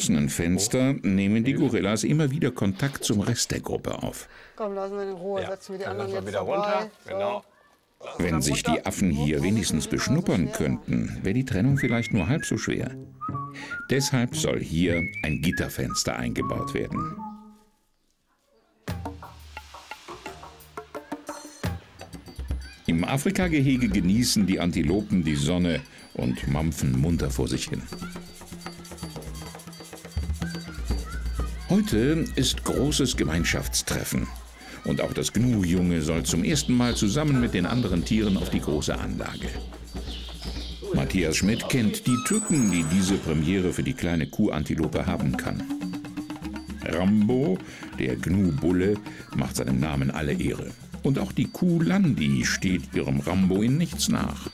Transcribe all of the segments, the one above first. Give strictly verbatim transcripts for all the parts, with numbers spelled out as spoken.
geschlossenen Fenster nehmen die Gorillas immer wieder Kontakt zum Rest der Gruppe auf. Komm, lassen wir in Ruhe, Ja. setzen wir die Dann anderen lassen wir jetzt wieder vorbei. runter. Genau. Wenn sich die Affen hier wenigstens beschnuppern könnten, wäre die Trennung vielleicht nur halb so schwer. Deshalb soll hier ein Gitterfenster eingebaut werden. Im Afrika-Gehege genießen die Antilopen die Sonne und mampfen munter vor sich hin. Heute ist großes Gemeinschaftstreffen. Und auch das Gnu-Junge soll zum ersten Mal zusammen mit den anderen Tieren auf die große Anlage. Matthias Schmidt kennt die Tücken, die diese Premiere für die kleine Kuhantilope haben kann. Rambo, der Gnu-Bulle, macht seinem Namen alle Ehre. Und auch die Kuh Landi steht ihrem Rambo in nichts nach.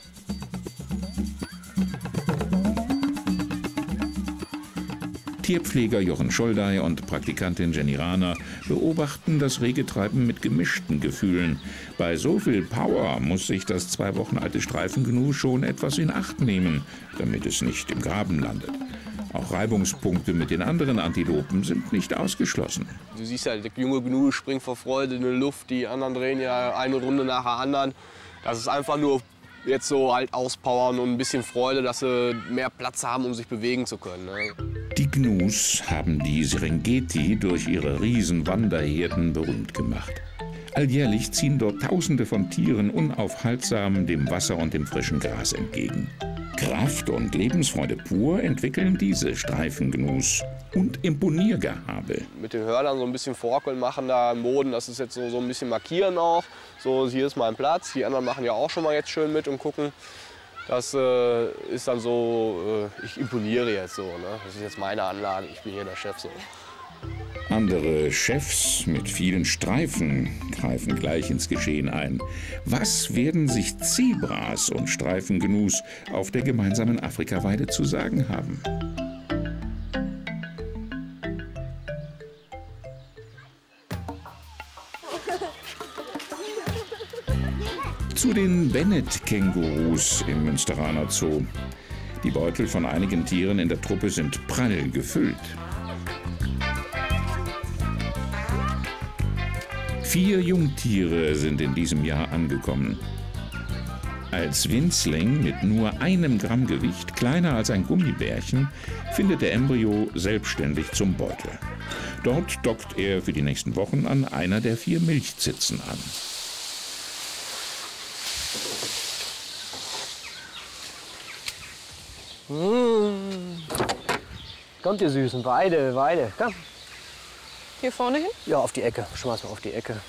Tierpfleger Jochen Scholdey und Praktikantin Jenny Rahner beobachten das Regetreiben mit gemischten Gefühlen. Bei so viel Power muss sich das zwei Wochen alte Streifengnu schon etwas in Acht nehmen, damit es nicht im Graben landet. Auch Reibungspunkte mit den anderen Antilopen sind nicht ausgeschlossen. Du siehst ja, der junge Gnu springt vor Freude in die Luft, die anderen drehen ja eine Runde nach der anderen. Das ist einfach nur jetzt so halt auspowern und ein bisschen Freude, dass sie mehr Platz haben, um sich bewegen zu können. Ne? Die Gnus haben die Serengeti durch ihre riesen Wanderherden berühmt gemacht. Alljährlich ziehen dort Tausende von Tieren unaufhaltsam dem Wasser und dem frischen Gras entgegen. Kraft und Lebensfreude pur entwickeln diese Streifengnus und Imponiergehabe. Mit den Hörnern so ein bisschen Forkeln machen da am Boden, das ist jetzt so, so ein bisschen markieren auch. So, hier ist mein Platz, die anderen machen ja auch schon mal jetzt schön mit und gucken. Das äh, ist dann so, äh, ich imponiere jetzt so, ne? Das ist jetzt meine Anlage, ich bin hier der Chef so. Andere Chefs mit vielen Streifen greifen gleich ins Geschehen ein. Was werden sich Zebras und Streifengnus auf der gemeinsamen Afrikaweide zu sagen haben? Zu den Bennett-Kängurus im Münsteraner Zoo. Die Beutel von einigen Tieren in der Truppe sind prall gefüllt. Vier Jungtiere sind in diesem Jahr angekommen. Als Winzling mit nur einem Gramm Gewicht, kleiner als ein Gummibärchen, findet der Embryo selbstständig zum Beutel. Dort dockt er für die nächsten Wochen an einer der vier Milchzitzen an. Mmh. Kommt ihr Süßen, Weide, Weide, komm. Hier vorne hin? Ja, auf die Ecke, schmeiß mal auf die Ecke.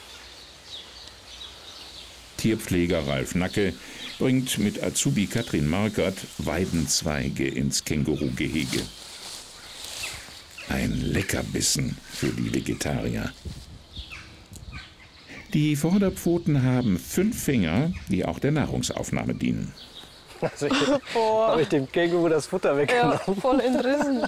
Tierpfleger Ralf Nacke bringt mit Azubi Katrin Markert Weidenzweige ins Kängurugehege. Ein Leckerbissen für die Vegetarier. Die Vorderpfoten haben fünf Finger, die auch der Nahrungsaufnahme dienen. Also habe ich dem Känguru das Futter weggenommen. Ja, voll entrissen.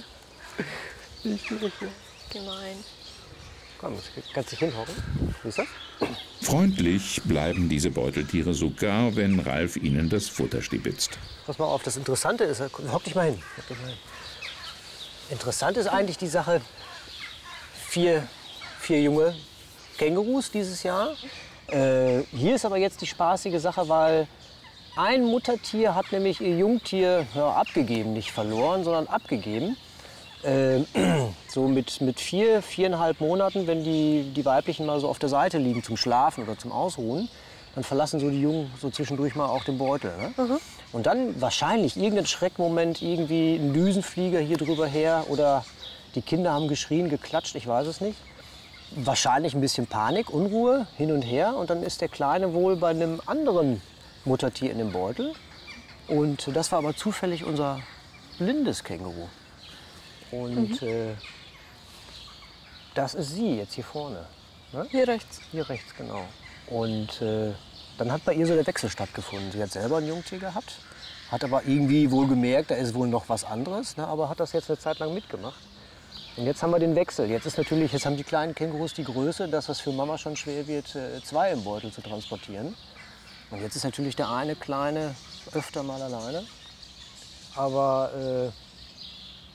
Gemein. Komm, kannst dich hinhocken. Siehst du? Freundlich bleiben diese Beuteltiere sogar, wenn Ralf ihnen das Futter stibitzt. Pass mal auf, das Interessante ist, hock dich mal hin. Hock dich mal hin. Interessant ist eigentlich die Sache, vier, vier junge Kängurus dieses Jahr. Äh, hier ist aber jetzt die spaßige Sache, weil ein Muttertier hat nämlich ihr Jungtier ja, abgegeben, nicht verloren, sondern abgegeben. Äh, so mit, mit vier, viereinhalb Monaten, wenn die, die Weiblichen mal so auf der Seite liegen zum Schlafen oder zum Ausruhen, dann verlassen so die Jungen so zwischendurch mal auch den Beutel. Ne? Mhm. Und dann wahrscheinlich irgendein Schreckmoment, irgendwie ein Düsenflieger hier drüber her oder die Kinder haben geschrien, geklatscht, ich weiß es nicht. Wahrscheinlich ein bisschen Panik, Unruhe, hin und her und dann ist der Kleine wohl bei einem anderen Muttertier in dem Beutel. Und das war aber zufällig unser blindes Känguru. Und mhm. äh, das ist sie jetzt hier vorne. Ne? Hier rechts. Hier rechts, genau. Und äh, dann hat bei ihr so der Wechsel stattgefunden. Sie hat selber ein Jungtier gehabt, hat aber irgendwie wohl gemerkt, da ist wohl noch was anderes, ne? Aber hat das jetzt eine Zeit lang mitgemacht. Und jetzt haben wir den Wechsel. Jetzt ist natürlich, jetzt haben die kleinen Kängurus die Größe, dass es für Mama schon schwer wird, äh, zwei im Beutel zu transportieren. Und jetzt ist natürlich der eine Kleine öfter mal alleine. Aber äh,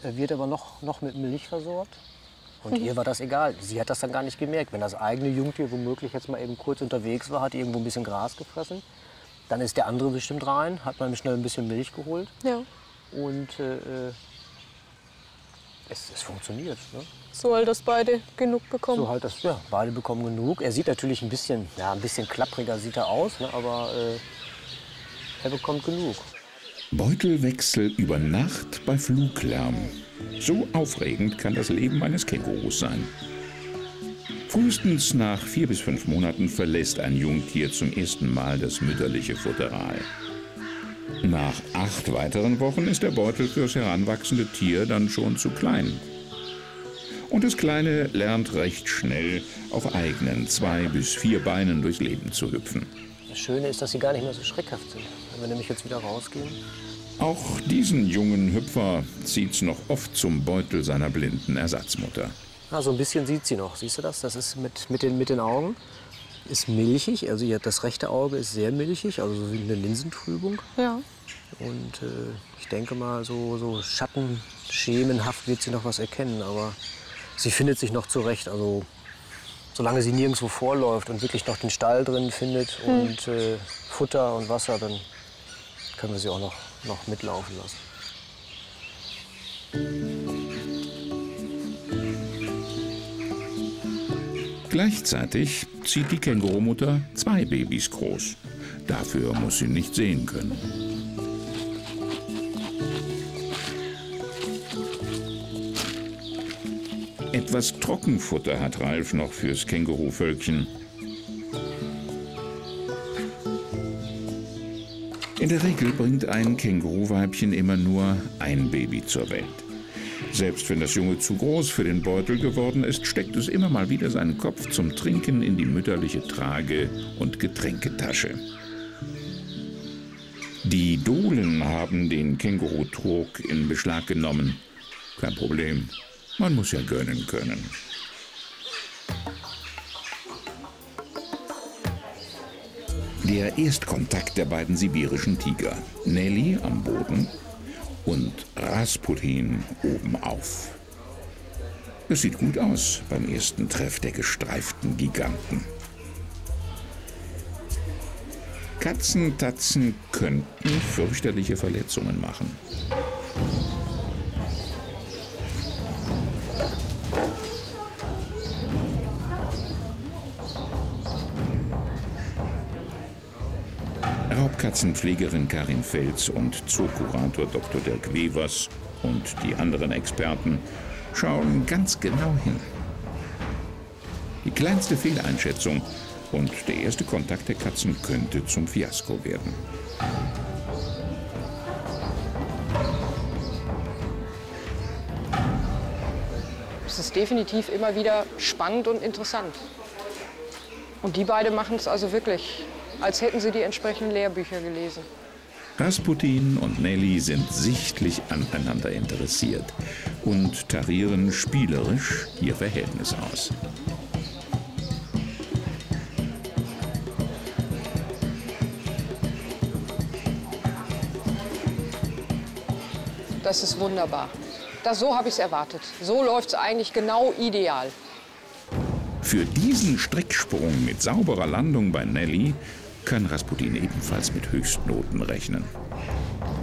Er wird aber noch, noch mit Milch versorgt. Und ihr war das egal. Sie hat das dann gar nicht gemerkt. Wenn das eigene Jungtier womöglich jetzt mal eben kurz unterwegs war, hat irgendwo ein bisschen Gras gefressen, dann ist der andere bestimmt rein, hat man schnell ein bisschen Milch geholt. Ja. Und äh, es, es funktioniert. Ne? So halt, dass beide genug bekommen. So halt das, ja, beide bekommen genug. Er sieht natürlich ein bisschen, ja, ein bisschen klappriger sieht er aus, ne, aber äh, er bekommt genug. Beutelwechsel über Nacht bei Fluglärm. So aufregend kann das Leben eines Kängurus sein. Frühestens nach vier bis fünf Monaten verlässt ein Jungtier zum ersten Mal das mütterliche Futteral. Nach acht weiteren Wochen ist der Beutel fürs heranwachsende Tier dann schon zu klein. Und das Kleine lernt recht schnell, auf eigenen zwei bis vier Beinen durchs Leben zu hüpfen. Das Schöne ist, dass sie gar nicht mehr so schreckhaft sind. Wenn wir nämlich jetzt wieder rausgehen. Auch diesen jungen Hüpfer zieht's noch oft zum Beutel seiner blinden Ersatzmutter. Ah, so ein bisschen sieht sie noch. Siehst du das? Das ist mit, mit, den, mit den Augen. Ist milchig. Also ja, das rechte Auge ist sehr milchig, also so wie eine Linsentrübung. Ja. Und äh, ich denke mal, so, so schattenschemenhaft wird sie noch was erkennen. Aber sie findet sich noch zurecht. Also solange sie nirgendwo vorläuft und wirklich noch den Stall drin findet hm. und äh, Futter und Wasser, dann können wir sie auch noch, noch mitlaufen lassen. Gleichzeitig zieht die Kängurumutter zwei Babys groß. Dafür muss sie nicht sehen können. Etwas Trockenfutter hat Ralf noch fürs Känguruvölkchen. In der Regel bringt ein Känguruweibchen immer nur ein Baby zur Welt. Selbst wenn das Junge zu groß für den Beutel geworden ist, steckt es immer mal wieder seinen Kopf zum Trinken in die mütterliche Trage- und Getränketasche. Die Dohlen haben den Kängurutrog in Beschlag genommen. Kein Problem, man muss ja gönnen können. Der Erstkontakt der beiden sibirischen Tiger. Nelly am Boden und Rasputin obenauf. Es sieht gut aus beim ersten Treff der gestreiften Giganten. Katzentatzen könnten fürchterliche Verletzungen machen. Raubkatzenpflegerin Karin Fels und Zookurator Doktor Dirk Wevers und die anderen Experten schauen ganz genau hin. Die kleinste Fehleinschätzung und der erste Kontakt der Katzen könnte zum Fiasko werden. Es ist definitiv immer wieder spannend und interessant. Und die beiden machen es also wirklich, als hätten sie die entsprechenden Lehrbücher gelesen. Rasputin und Nelly sind sichtlich aneinander interessiert und tarieren spielerisch ihr Verhältnis aus. Das ist wunderbar. Das, so habe ich es erwartet. So läuft es eigentlich genau ideal. Für diesen Strecksprung mit sauberer Landung bei Nelly kann Rasputin ebenfalls mit Höchstnoten rechnen.